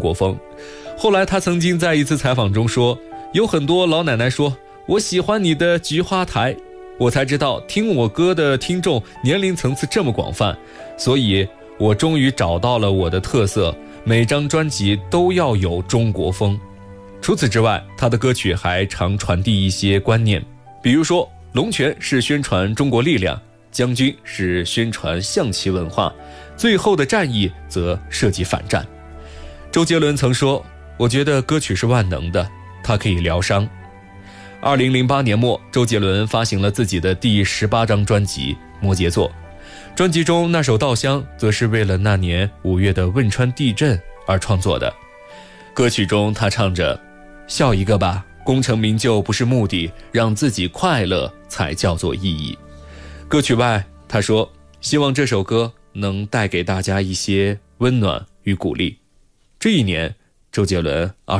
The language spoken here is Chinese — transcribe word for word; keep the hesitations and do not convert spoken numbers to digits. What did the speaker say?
国风。后来他曾经在一次采访中说，有很多老奶奶说我喜欢你的菊花台，我才知道听我歌的听众年龄层次这么广泛，所以我终于找到了我的特色，每张专辑都要有中国风。除此之外，他的歌曲还常传递一些观念，比如说龙泉是宣传中国力量，将军是宣传象棋文化，最后的战役则涉及反战。周杰伦曾说，我觉得歌曲是万能的，它可以疗伤。二零零八年末，周杰伦发行了自己的第十八张专辑《摩羯座》，专辑中那首《稻香》则是为了那年五月的汶川地震而创作的。歌曲中他唱着，笑一个吧，功成名就不是目的，让自己快乐才叫做意义。歌曲外，他说希望这首歌能带给大家一些温暖与鼓励。这一年，周杰伦二